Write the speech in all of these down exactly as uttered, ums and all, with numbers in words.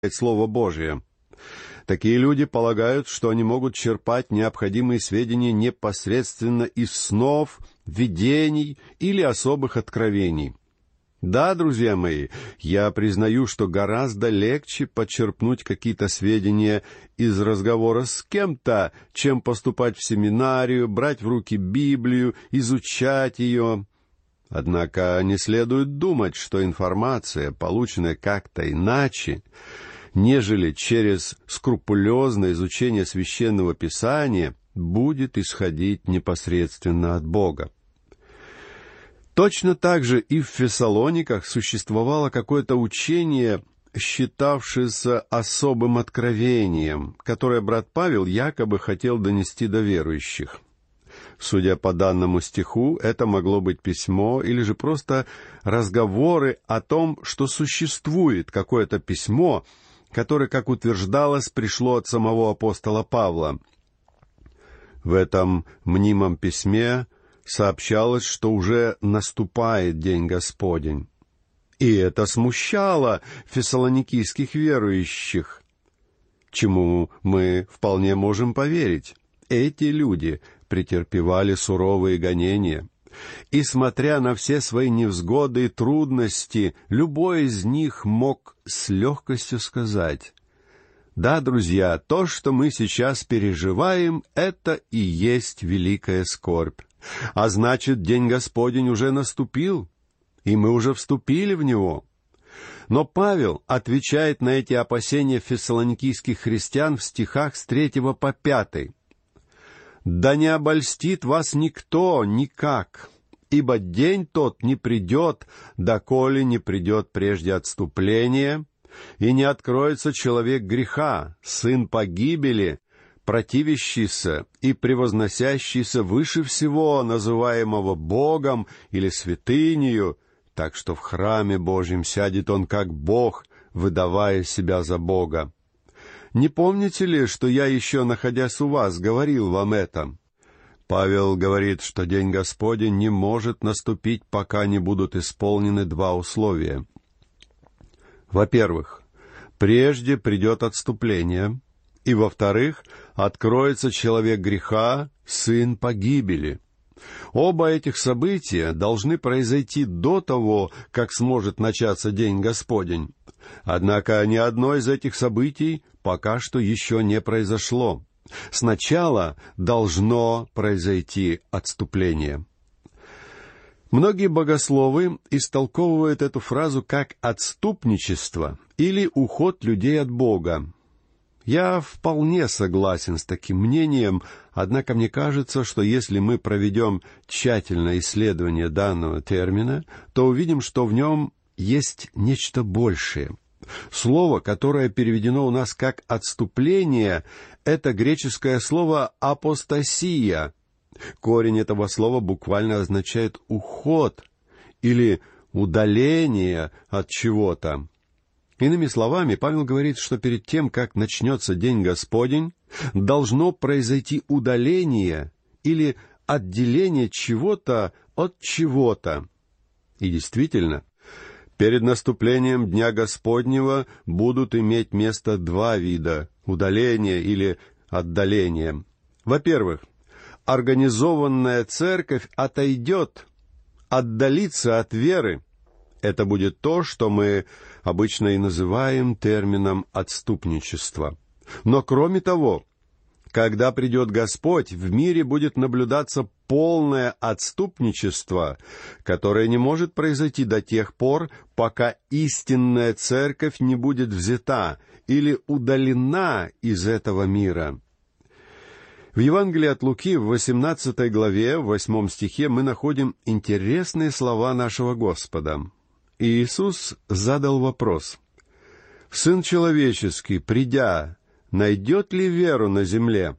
Слово Божие. Такие люди полагают, что они могут черпать необходимые сведения непосредственно из снов, видений или особых откровений. Да, друзья мои, я признаю, что гораздо легче почерпнуть какие-то сведения из разговора с кем-то, чем поступать в семинарию, брать в руки Библию, изучать ее. Однако не следует думать, что информация, полученная как-то иначе, нежели через скрупулезное изучение Священного Писания, будет исходить непосредственно от Бога. Точно так же и в Фессалониках существовало какое-то учение, считавшееся особым откровением, которое брат Павел якобы хотел донести до верующих. Судя по данному стиху, это могло быть письмо или же просто разговоры о том, что существует какое-то письмо, которое, как утверждалось, пришло от самого апостола Павла. В этом мнимом письме сообщалось, что уже наступает День Господень. И это смущало фессалоникийских верующих, чему мы вполне можем поверить. Эти люди претерпевали суровые гонения, и, смотря на все свои невзгоды и трудности, любой из них мог с легкостью сказать: «Да, друзья, то, что мы сейчас переживаем, это и есть великая скорбь. А значит, День Господень уже наступил, и мы уже вступили в него». Но Павел отвечает на эти опасения фессалоникийских христиан в стихах с третьего по пятый. «Да не обольстит вас никто никак, ибо день тот не придет, доколе не придет прежде отступление, и не откроется человек греха, сын погибели, противящийся и превозносящийся выше всего, называемого Богом или святынею, так что в храме Божьем сядет он как Бог, выдавая себя за Бога. Не помните ли, что я еще, находясь у вас, говорил вам это?» Павел говорит, что День Господень не может наступить, пока не будут исполнены два условия. Во-первых, прежде придет отступление, и, во-вторых, откроется человек греха, сын погибели. Оба этих события должны произойти до того, как сможет начаться День Господень. Однако ни одно из этих событий пока что еще не произошло. Сначала должно произойти отступление. Многие богословы истолковывают эту фразу как отступничество или уход людей от Бога. Я вполне согласен с таким мнением, однако мне кажется, что если мы проведем тщательное исследование данного термина, то увидим, что в нем есть нечто большее. Слово, которое переведено у нас как «отступление», это греческое слово «апостасия». Корень этого слова буквально означает «уход» или «удаление от чего-то». Иными словами, Павел говорит, что перед тем, как начнется День Господень, должно произойти удаление или отделение чего-то от чего-то. И действительно, перед наступлением Дня Господнего будут иметь место два вида удаления или отдаления. Во-первых, организованная церковь отойдет, отдалится от веры. Это будет то, что мы обычно и называем термином «отступничество». Но кроме того, когда придет Господь, в мире будет наблюдаться полное отступничество, которое не может произойти до тех пор, пока истинная церковь не будет взята или удалена из этого мира. В Евангелии от Луки в восемнадцатой главе, в восьмом стихе, мы находим интересные слова нашего Господа. И Иисус задал вопрос: «Сын человеческий, придя, найдет ли веру на земле?»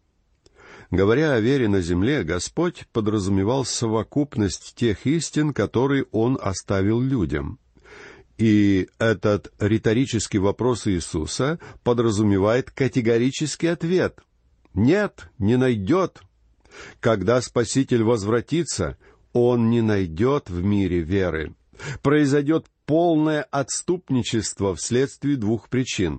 Говоря о вере на земле, Господь подразумевал совокупность тех истин, которые Он оставил людям. И этот риторический вопрос Иисуса подразумевает категорический ответ: «Нет, не найдет. Когда Спаситель возвратится, Он не найдет в мире веры. Произойдет полное отступничество вследствие двух причин.